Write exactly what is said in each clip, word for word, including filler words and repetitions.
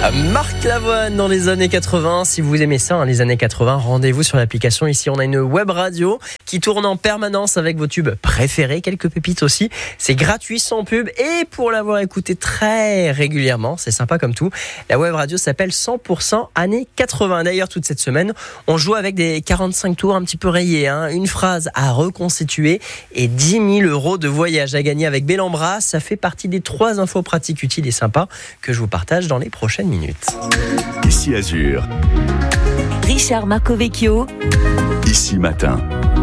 Marc Lavoine dans les années quatre-vingts. Si vous aimez ça, hein, les années quatre-vingts, rendez-vous sur l'application. Ici, on a une web radio qui tourne en permanence avec vos tubes préférés, quelques pépites aussi. C'est gratuit, sans pub. Et pour l'avoir écouté très régulièrement, c'est sympa comme tout, la web radio s'appelle cent pour cent années quatre-vingts. D'ailleurs, toute cette semaine, on joue avec des quarante-cinq tours un petit peu rayés. Hein. Une phrase à reconstituer et dix mille euros de voyage à gagner avec Bellambra. Ça fait partie des trois infos pratiques, utiles et sympas que je vous partage dans les prochaines minutes. Ici Azur. Richard Marcovecchio. Ici Matin.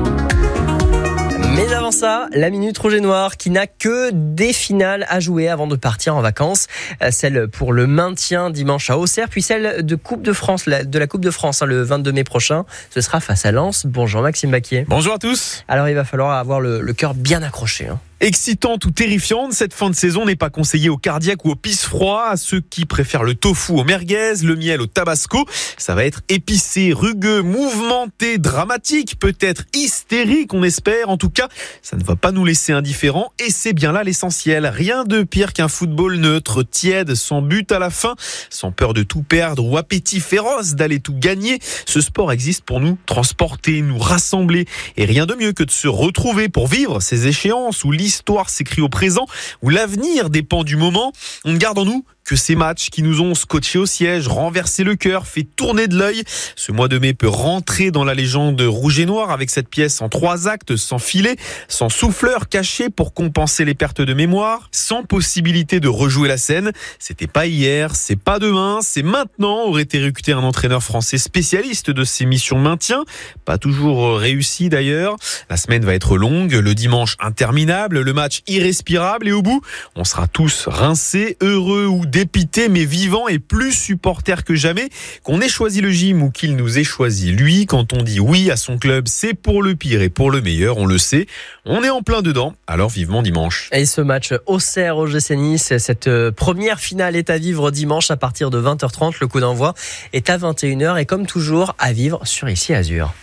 Mais avant ça, la Minute Rouge et Noir qui n'a que des finales à jouer avant de partir en vacances. Celle pour le maintien dimanche à Auxerre, puis celle de Coupe de France, de la Coupe de France hein, le vingt-deux mai prochain. Ce sera face à Lens. Bonjour Maxime Baquier. Bonjour à tous. Alors il va falloir avoir le, le cœur bien accroché. Hein. Excitante ou terrifiante, cette fin de saison n'est pas conseillée aux cardiaques ou aux pisse-froid, à ceux qui préfèrent le tofu au merguez, le miel au tabasco. Ça va être épicé, rugueux, mouvementé, dramatique, peut-être hystérique, on espère. En tout cas, ça ne va pas nous laisser indifférents et c'est bien là l'essentiel. Rien de pire qu'un football neutre, tiède, sans but à la fin, sans peur de tout perdre ou appétit féroce d'aller tout gagner. Ce sport existe pour nous transporter, nous rassembler et rien de mieux que de se retrouver pour vivre ces échéances où l'histoire L'histoire s'écrit au présent, où l'avenir dépend du moment. On ne garde en nous que ces matchs qui nous ont scotché au siège, renversé le cœur, fait tourner de l'œil. Ce mois de mai peut rentrer dans la légende rouge et noir avec cette pièce en trois actes, sans filet, sans souffleur caché pour compenser les pertes de mémoire, sans possibilité de rejouer la scène. C'était pas hier, c'est pas demain, c'est maintenant, aurait éructé un entraîneur français spécialiste de ces missions de maintien. Pas toujours réussi d'ailleurs. La semaine va être longue, le dimanche interminable, le match irrespirable et au bout, on sera tous rincés, heureux ou dépité mais vivant et plus supporter que jamais. Qu'on ait choisi le gym ou qu'il nous ait choisi lui, quand on dit oui à son club, c'est pour le pire et pour le meilleur, on le sait. On est en plein dedans, alors vivement dimanche. Et ce match Auxerre O G C Nice, cette première finale est à vivre dimanche à partir de vingt heures trente. Le coup d'envoi est à vingt et une heures et comme toujours à vivre sur Ici Azur.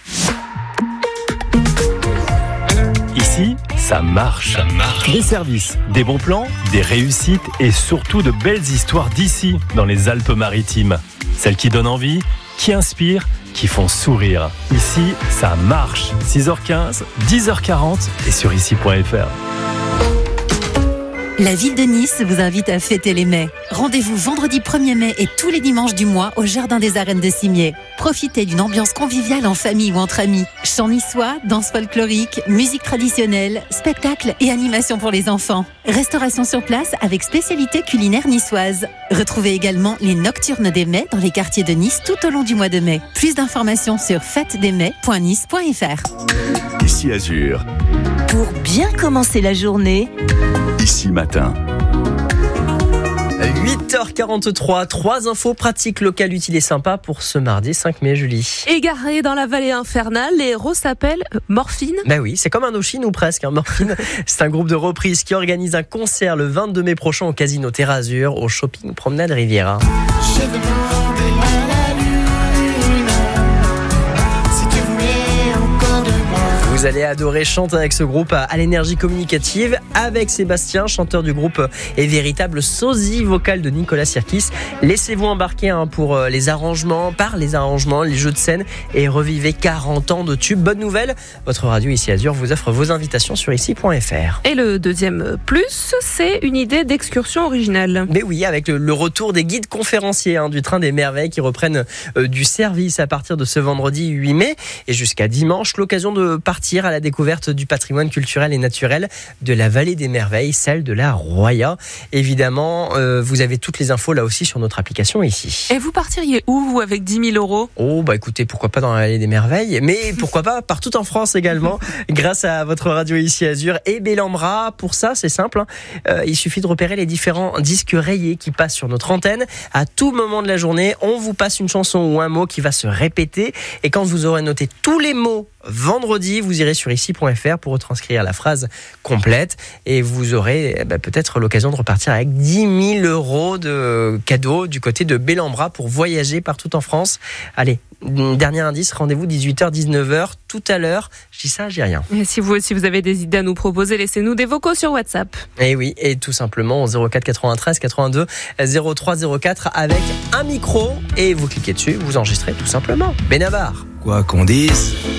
Ici, ça marche. ça marche. Des services, des bons plans, des réussites et surtout de belles histoires d'ici, dans les Alpes-Maritimes. Celles qui donnent envie, qui inspirent, qui font sourire. Ici, ça marche. six heures quinze, dix heures quarante et sur ici point f r. La ville de Nice vous invite à fêter les mai. Rendez-vous vendredi premier mai et tous les dimanches du mois au Jardin des Arènes de Cimiez. Profitez d'une ambiance conviviale en famille ou entre amis. Chants niçois, danse folklorique, musique traditionnelle, spectacles et animations pour les enfants. Restauration sur place avec spécialité culinaire niçoise. Retrouvez également les Nocturnes des Mai dans les quartiers de Nice tout au long du mois de mai. Plus d'informations sur fête des mai point nice point f r. Ici Azur. Pour bien commencer la journée, Ici Matin. huit heures quarante-trois, trois infos pratiques locales utiles et sympas pour ce mardi cinq mai, Julie. Égarés dans la vallée infernale, les héros s'appellent Morphine. Ben oui, c'est comme un Indochine ou presque. Hein. Morphine, c'est un groupe de reprises qui organise un concert le vingt-deux mai prochain au Casino Terre Azur, au shopping Promenade Riviera. J'ai demandé à la lune si tu voulais encore de moi. Vous allez adorer chanter avec ce groupe à l'énergie communicative, avec Sébastien, chanteur du groupe et véritable sosie vocal de Nicolas Sirkis. Laissez-vous embarquer hein, pour les arrangements, par les arrangements, les jeux de scène et revivez quarante ans de tubes. Bonne nouvelle, votre radio Ici Azur vous offre vos invitations sur ici point f r. Et le deuxième plus, c'est une idée d'excursion originale. Mais oui, avec le, le retour des guides conférenciers hein, du Train des Merveilles qui reprennent euh, du service à partir de ce vendredi huit mai et jusqu'à dimanche, l'occasion de partir à la découverte du patrimoine culturel et naturel de la vallée des merveilles, celle de la Roya. Évidemment, euh, vous avez toutes les infos là aussi sur notre application ici. Et vous partiriez où, vous, avec dix mille euros ? Oh, bah écoutez, pourquoi pas dans la vallée des merveilles, mais pourquoi pas partout en France également, grâce à votre radio Ici Azur et Bellambra. Pour ça, c'est simple, hein. euh, il suffit de repérer les différents disques rayés qui passent sur notre antenne. À tout moment de la journée, on vous passe une chanson ou un mot qui va se répéter. Et quand vous aurez noté tous les mots vendredi, vous irez sur ici point f r pour retranscrire la phrase complète et vous aurez bah, peut-être l'occasion de repartir avec dix mille euros de cadeaux du côté de Bellambra pour voyager partout en France. Allez, Dernier indice, rendez-vous dix-huit heures dix-neuf heures tout à l'heure. Je dis ça, j'ai rien. Et si vous aussi vous avez des idées à nous proposer, laissez-nous des vocaux sur WhatsApp. Et oui, et tout simplement au zéro quatre quatre-vingt-treize quatre-vingt-deux zéro trois zéro quatre avec un micro et vous cliquez dessus, vous enregistrez tout simplement. Benabar. Quoi qu'on dise,